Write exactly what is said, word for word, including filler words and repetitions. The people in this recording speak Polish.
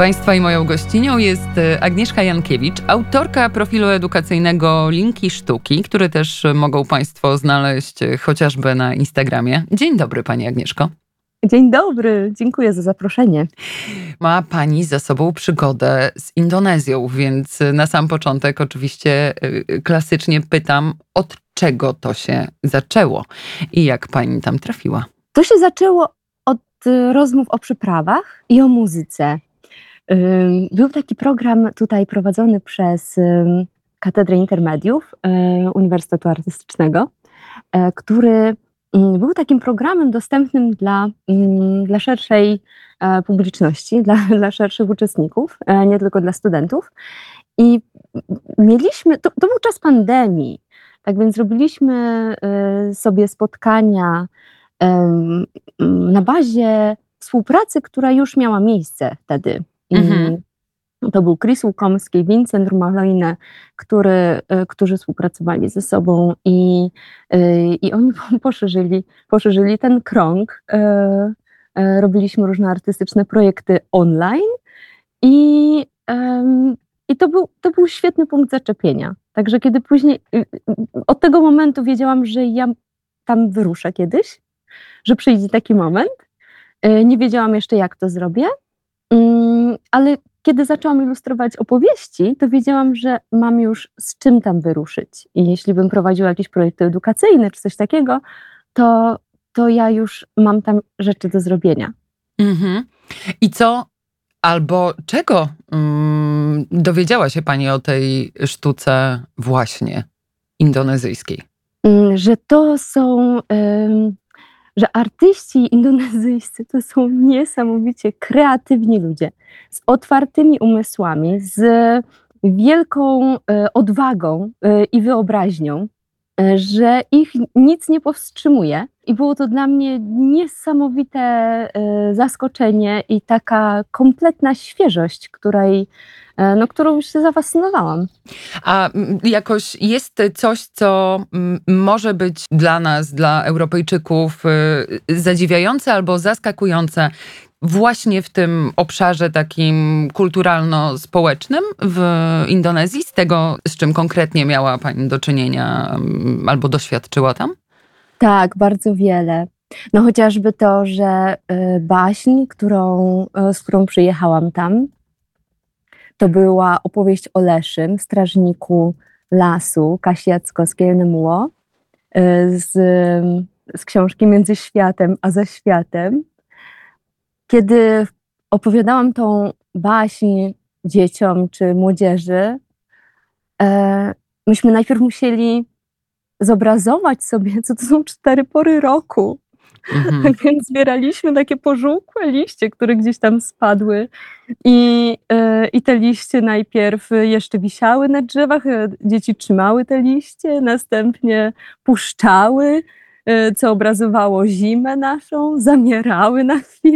Państwa i moją gościnią jest Agnieszka Jankiewicz, autorka profilu edukacyjnego Linki Sztuki, który też mogą Państwo znaleźć chociażby na Instagramie. Dzień dobry, Pani Agnieszko. Dzień dobry, dziękuję za zaproszenie. Ma Pani za sobą przygodę z Indonezją, więc na sam początek oczywiście klasycznie pytam, od czego to się zaczęło i jak Pani tam trafiła? To się zaczęło od rozmów o przyprawach i o muzyce. Był taki program tutaj prowadzony przez Katedrę Intermediów Uniwersytetu Artystycznego, który był takim programem dostępnym dla, dla szerszej publiczności, dla, dla szerszych uczestników, nie tylko dla studentów. I mieliśmy, to, to był czas pandemii, tak więc robiliśmy sobie spotkania na bazie współpracy, która już miała miejsce wtedy. Mhm. To był Chris Łukomski, Vincent Rumalojne, który, którzy współpracowali ze sobą i, i oni poszerzyli, poszerzyli ten krąg. Robiliśmy różne artystyczne projekty online i, i to, był, to był świetny punkt zaczepienia. Także kiedy później, od tego momentu wiedziałam, że ja tam wyruszę kiedyś, że przyjdzie taki moment. Nie wiedziałam jeszcze, jak to zrobię, ale kiedy zaczęłam ilustrować opowieści, to wiedziałam, że mam już z czym tam wyruszyć. I jeśli bym prowadziła jakieś projekty edukacyjne czy coś takiego, to, to ja już mam tam rzeczy do zrobienia. Mhm. I co albo czego um, dowiedziała się Pani o tej sztuce właśnie indonezyjskiej? Że to są... Um, że artyści indonezyjscy to są niesamowicie kreatywni ludzie, z otwartymi umysłami, z wielką odwagą i wyobraźnią, że ich nic nie powstrzymuje. I było to dla mnie niesamowite zaskoczenie i taka kompletna świeżość, której, no, którą już się zafascynowałam. A jakoś jest coś, co może być dla nas, dla Europejczyków zadziwiające albo zaskakujące właśnie w tym obszarze takim kulturalno-społecznym w Indonezji, z tego, z czym konkretnie miała Pani do czynienia albo doświadczyła tam? Tak, bardzo wiele. No chociażby to, że baśń, którą, z którą przyjechałam tam, to była opowieść o Leszym, strażniku lasu Kasiatsko-Skierniemuło, z, z książki Między światem a za światem. Kiedy opowiadałam tą baśń dzieciom czy młodzieży, myśmy najpierw musieli zobrazować sobie, co to są cztery pory roku. Mhm. Tak więc zbieraliśmy takie pożółkłe liście, które gdzieś tam spadły i, yy, i te liście najpierw jeszcze wisiały na drzewach, dzieci trzymały te liście, następnie puszczały, yy, co obrazowało zimę naszą, zamierały na chwilę.